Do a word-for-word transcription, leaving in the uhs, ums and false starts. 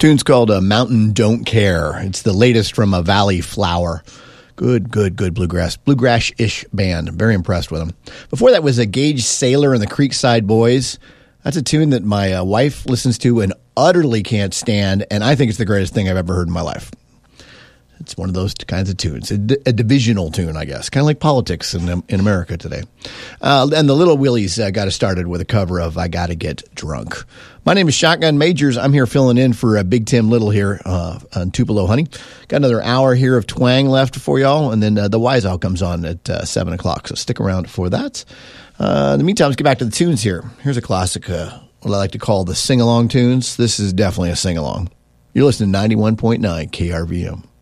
Tune's called uh, Mountain Don't Care. It's the latest from a Valley Flower. Good, good, good bluegrass. Bluegrass-ish band. Very impressed with them. Before that was a Gage Sailor and the Creekside Boys. That's a tune that my uh, wife listens to and utterly can't stand, and I think it's the greatest thing I've ever heard in my life. It's one of those kinds of tunes, a, d- a divisional tune, I guess, kind of like politics in in America today. Uh, and the Little Willies uh, got us started with a cover of I Gotta Get Drunk. My name is Shotgun Majors. I'm here filling in for uh, Big Tim Little here uh, on Tupelo Honey. Got another hour here of twang left for y'all, and then uh, the Wise Owl comes on at uh, seven o'clock, so stick around for that. Uh, in the meantime, let's get back to the tunes here. Here's a classic, uh, what I like to call the sing-along tunes. This is definitely a sing-along. You're listening to ninety-one point nine K R V M.